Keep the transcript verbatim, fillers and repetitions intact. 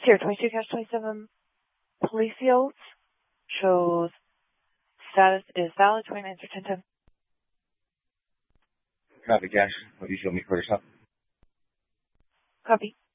Sierra twenty-two twenty-seven Palacios shows status is valid. twenty minutes or ten ten. Copy, Cash. What do you show me for yourself? Copy.